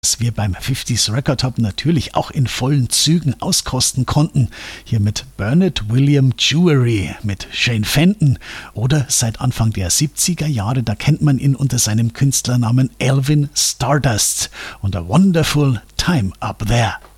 das wir beim 50s Record Hop natürlich auch in vollen Zügen auskosten konnten. Hier mit Bernard William Jewelry, mit Shane Fenton oder seit Anfang der 70er Jahre, da kennt man ihn unter seinem Künstlernamen Alvin Stardust und A Wonderful Time Up There.